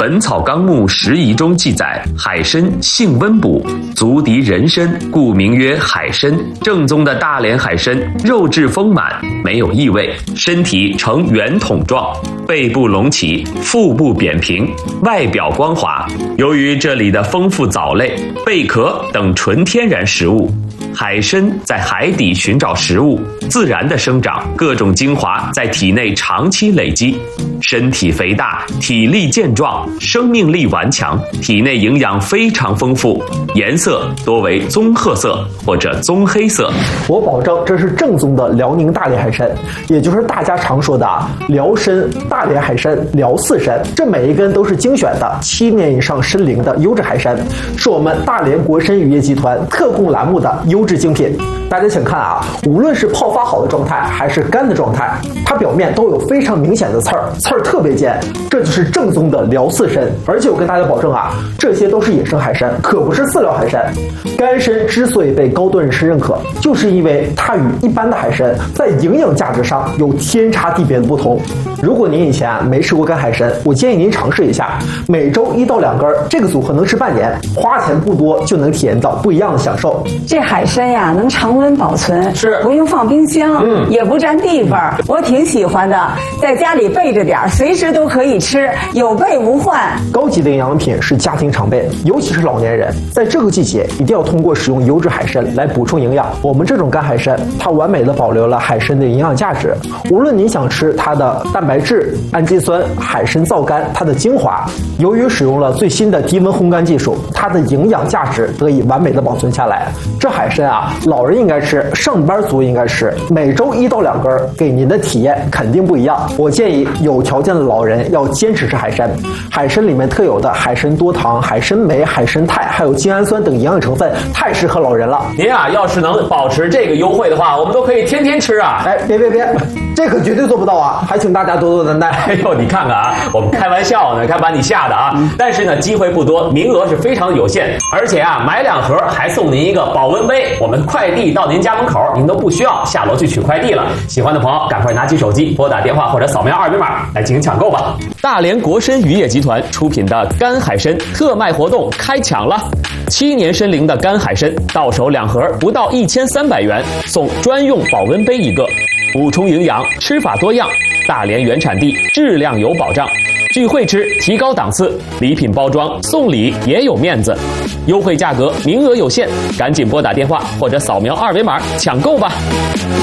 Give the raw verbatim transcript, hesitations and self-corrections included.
本草纲目拾遗》中记载，海参性温补，足敌人参，故名曰海参。正宗的大连海参，肉质丰满，没有异味，身体呈圆筒状，背部隆起，腹部扁平，外表光滑。由于这里的丰富藻类、贝壳等纯天然食物，海参在海底寻找食物，自然的生长，各种精华在体内长期累积，身体肥大，体力健壮，生命力顽强，体内营养非常丰富，颜色多为棕褐色或者棕黑色。 我保证这是正宗的辽宁大连海参，也就是大家常说的辽参、大连海参、辽四参，这每一根都是精选的七年以上参龄的优质海参，是我们大连国参渔业集团特供栏目的优质精品。大家请看啊，无论是泡发好的状态还是干的状态，它表面都有非常明显的刺儿，刺儿特别尖，这就是正宗的辽四参。而且我跟大家保证啊，这些都是野生海参，可不是饲料海参。干参之所以被高端人士认可，就是因为它与一般的海参在营养价值上有天差地别的不同。如果您以前没吃过干海参，我建议您尝试一下，每周一到两根，这个组合能吃半年，花钱不多就能体验到不一样的享受。 这海参呀，能常温保存， 是不用放冰箱， 嗯， 也不占地方，我挺喜欢的，在家里备着点，随时都可以吃，有备无患。 高级的营养品是家庭常备，尤其是老年人，在这个季节一定要通过使用优质海参来补充营养。我们这种干海参，它完美的保留了海参的营养价值。无论您想吃它的蛋白质、氨基酸、海参皂苷，它的精华，由于使用了最新的低温烘干技术，它的营养价值得以完美的保存下来。这海参啊，老人应该吃，上班族应该吃，每周一到两根，给您的体验肯定不一样。我建议有条件的老人要坚持吃海参。海参里面特有的海参多糖、海参酶、海参肽，还有精氨酸等营养成分，太适合老人了。 您啊，要是能保持这个优惠的话，我们都可以天天吃啊！ 哎，别别别，这可绝对做不到啊！还请大家多多担待。 哎呦，你看看啊，我们开玩笑呢，看把你吓的啊！嗯、但是呢，机会不多，名额是非常有限，而且啊，买两盒还送您一个保温杯，我们快递到您家门口，您都不需要下楼去取快递了。喜欢的朋友，赶快拿起手机拨打电话或者扫描二维码来进行抢购吧！大连国参渔业集团出品的干海参特卖活动开抢了，七年参龄的干海参到手两盒不到一千三百元，送专用保温杯一个，补充营养，吃法多样，大连原产地，质量有保障。聚会吃，提高档次，礼品包装送礼也有面子，优惠价格，名额有限，赶紧拨打电话或者扫描二维码抢购吧。